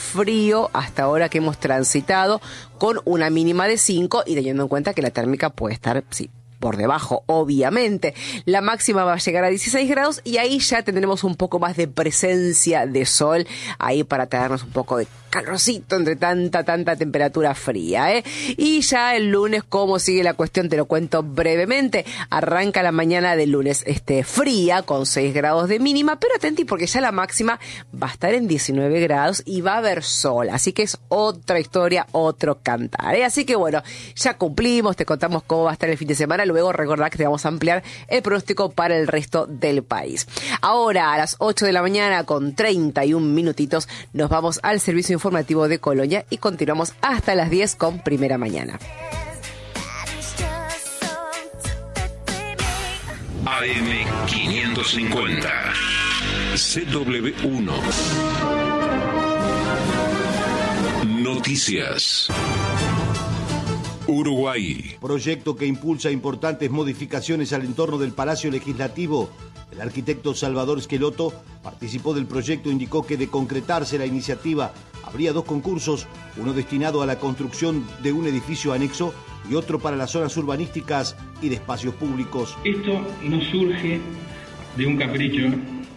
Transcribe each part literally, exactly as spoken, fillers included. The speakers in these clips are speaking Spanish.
frío hasta ahora que hemos transitado, con una mínima de cinco y teniendo en cuenta que la térmica puede estar, sí, por debajo, obviamente. La máxima va a llegar a dieciséis grados y ahí ya tendremos un poco más de presencia de sol, ahí para traernos un poco de calorcito entre tanta, tanta temperatura fría, ¿eh? Y ya el lunes, ¿cómo sigue la cuestión? Te lo cuento brevemente. Arranca la mañana del lunes este, fría, con seis grados de mínima, pero atenti porque ya la máxima va a estar en diecinueve grados y va a haber sol, así que es otra historia, otro cantar, ¿eh? Así que bueno, ya cumplimos, te contamos cómo va a estar el fin de semana, luego recordá que te vamos a ampliar el pronóstico para el resto del país. Ahora, a las ocho de la mañana, con treinta y un minutitos, nos vamos al servicio informativo de Colonia y continuamos hasta las diez con Primera Mañana. A M quinientos cincuenta, C W uno. Noticias. Uruguay. Proyecto que impulsa importantes modificaciones al entorno del Palacio Legislativo. El arquitecto Salvador Esqueloto participó del proyecto, indicó que de concretarse la iniciativa habría dos concursos, uno destinado a la construcción de un edificio anexo y otro para las zonas urbanísticas y de espacios públicos. Esto no surge de un capricho,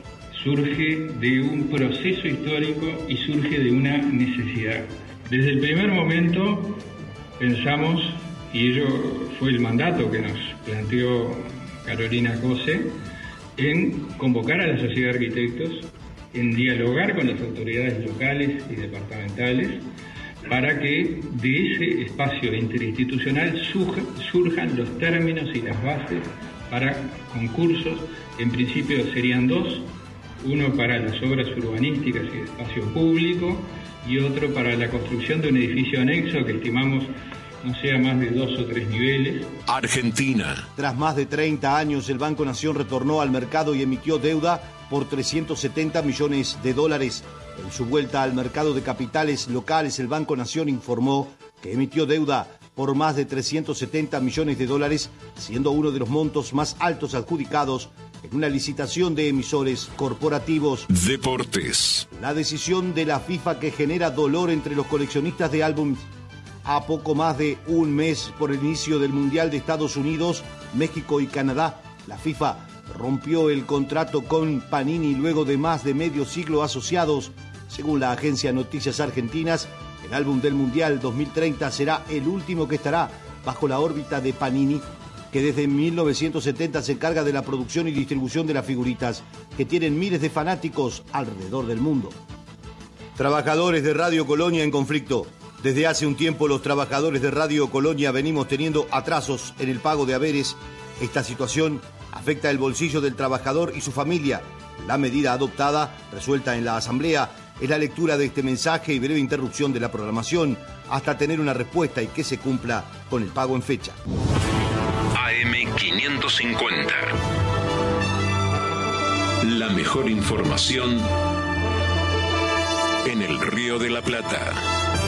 surge de un proceso histórico y surge de una necesidad. Desde el primer momento pensamos, y ello fue el mandato que nos planteó Carolina Cose, en convocar a la sociedad de arquitectos, en dialogar con las autoridades locales y departamentales, para que de ese espacio interinstitucional surjan los términos y las bases para concursos. En principio serían dos, uno para las obras urbanísticas y de espacio público, y otro para la construcción de un edificio anexo que estimamos no sea más de dos o tres niveles. Argentina. Tras más de treinta años, el Banco Nación retornó al mercado y emitió deuda por trescientos setenta millones de dólares. En su vuelta al mercado de capitales locales, el Banco Nación informó que emitió deuda por más de trescientos setenta millones de dólares, siendo uno de los montos más altos adjudicados en una licitación de emisores corporativos. Deportes. La decisión de la FIFA que genera dolor entre los coleccionistas de álbumes. A poco más de un mes por el inicio del Mundial de Estados Unidos, México y Canadá, la FIFA rompió el contrato con Panini luego de más de medio siglo asociados. Según la agencia Noticias Argentinas, el álbum del Mundial dos mil treinta será el último que estará bajo la órbita de Panini, que desde mil novecientos setenta se encarga de la producción y distribución de las figuritas, que tienen miles de fanáticos alrededor del mundo. Trabajadores de Radio Colonia en conflicto. Desde hace un tiempo los trabajadores de Radio Colonia venimos teniendo atrasos en el pago de haberes. Esta situación afecta el bolsillo del trabajador y su familia. La medida adoptada, resuelta en la Asamblea, es la lectura de este mensaje y breve interrupción de la programación hasta tener una respuesta y que se cumpla con el pago en fecha. A M quinientos cincuenta. La mejor información en el Río de la Plata.